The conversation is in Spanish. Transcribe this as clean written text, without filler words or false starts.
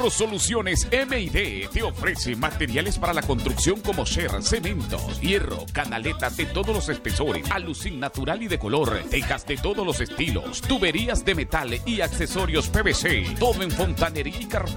Cerro Soluciones M&D te ofrece materiales para la construcción como sher, cementos, hierro, canaletas de todos los espesores, alucín natural y de color, tejas de todos los estilos, tuberías de metal y accesorios PVC. Todo en fontanería y carpintería.